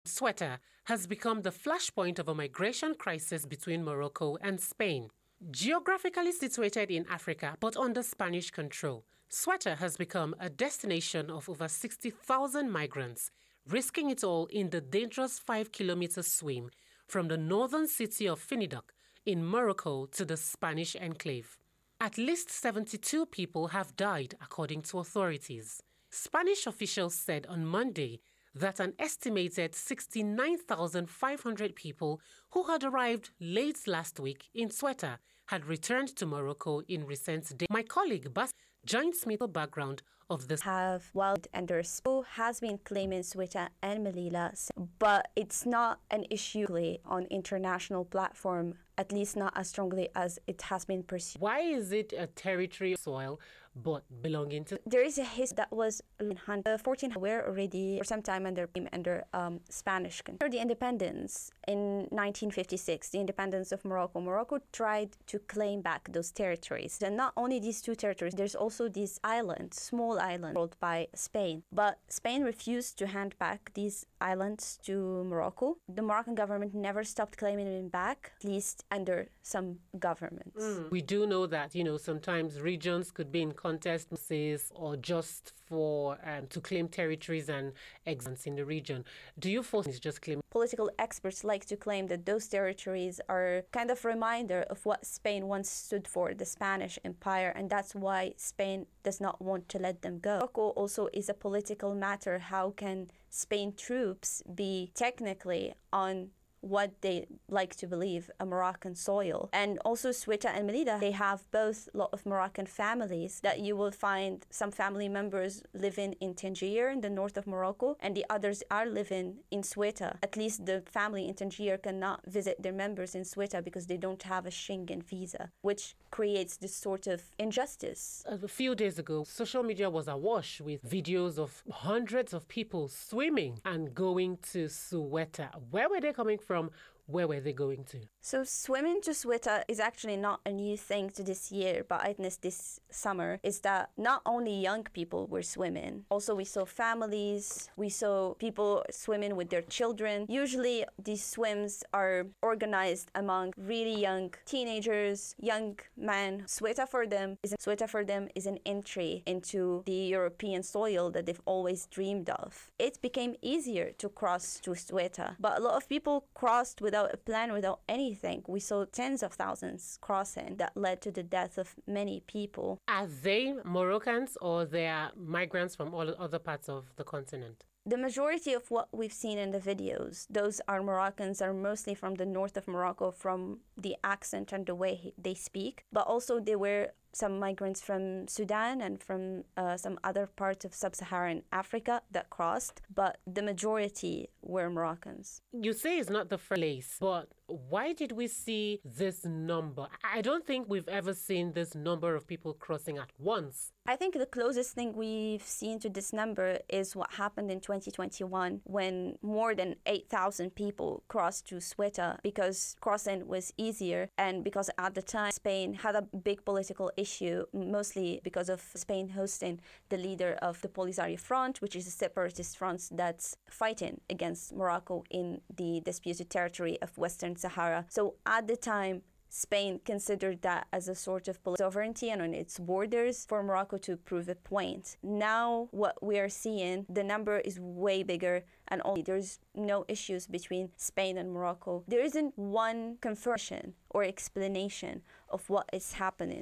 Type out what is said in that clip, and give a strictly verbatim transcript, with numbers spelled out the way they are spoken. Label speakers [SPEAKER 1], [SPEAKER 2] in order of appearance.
[SPEAKER 1] Ceuta has become the flashpoint of a migration crisis between Morocco and Spain. Geographically situated in Africa but under Spanish control, Ceuta has become a destination of over sixty thousand migrants, risking it all in the dangerous five-kilometer swim from the northern city of Finidoc in Morocco to the Spanish enclave. At least seventy-two people have died, according to authorities. Spanish officials said on Monday that an estimated sixty-nine thousand five hundred people who had arrived late last week in Ceuta had returned to Morocco in recent days. My colleague Bas joins me the background of this.
[SPEAKER 2] Have Wild Enders who has been claiming Ceuta and Melilla, but it's not an issue on international platform, at least not as strongly as it has been pursued.
[SPEAKER 1] Why is it a territory soil but belonging to?
[SPEAKER 2] There is a history that was in fourteen were already for some time under under um, Spanish control. The independence in nineteen fifty-six, the independence of Morocco. Morocco tried to claim back those territories. And not only these two territories, there's also these islands, small islands, ruled by Spain. But Spain refused to hand back these islands to Morocco. The Moroccan government never stopped claiming them back, at least under some governments.
[SPEAKER 1] Mm. We do know that, you know, sometimes regions could be in contest or just for um, to claim territories and exits in the region. Do you foresee just claim?
[SPEAKER 2] Political experts like to claim that those territories are kind of reminder of what Spain once stood for, the Spanish Empire, and that's why Spain does not want to let them go. Morocco also is a political matter. How can Spain troops be technically on what they like to believe, a Moroccan soil? And also Ceuta and Melilla, they have both a lot of Moroccan families that you will find some family members living in Tangier in the north of Morocco, and the others are living in Ceuta. At least the family in Tangier cannot visit their members in Ceuta because they don't have a Schengen visa, which creates this sort of injustice.
[SPEAKER 1] A few days ago, social media was awash with videos of hundreds of people swimming and going to Ceuta. Where were they coming from? From where were they going to?
[SPEAKER 2] So swimming to Ceuta is actually not a new thing to this year, but I witnessed this summer is that not only young people were swimming, also we saw families, we saw people swimming with their children. Usually these swims are organized among really young teenagers, young men. Ceuta for them is Ceuta for them is an entry into the European soil that they've always dreamed of. It became easier to cross to Ceuta, but a lot of people crossed without a plan, without anything. We saw tens of thousands crossing that led to the death of many people.
[SPEAKER 1] Are they Moroccans or they are migrants from all other parts of the continent?
[SPEAKER 2] The majority of what we've seen in the videos, those are Moroccans, are mostly from the north of Morocco, from the accent and the way they speak. But also there were some migrants from Sudan and from uh, some other parts of sub-Saharan Africa that crossed, but the majority were Moroccans.
[SPEAKER 1] You say it's not the first place, but why did we see this number? I don't think we've ever seen this number of people crossing at once.
[SPEAKER 2] I think the closest thing we've seen to this number is what happened in twenty twenty-one when more than eight thousand people crossed to Ceuta because crossing was easier and because at the time Spain had a big political issue, mostly because of Spain hosting the leader of the Polisario Front, which is a separatist front that's fighting against Morocco in the disputed territory of Western Sahara. So at the time, Spain considered that as a sort of sovereignty and on its borders for Morocco to prove a point. Now what we are seeing, the number is way bigger and only there's no issues between Spain and Morocco. There isn't one confirmation or explanation of what is happening.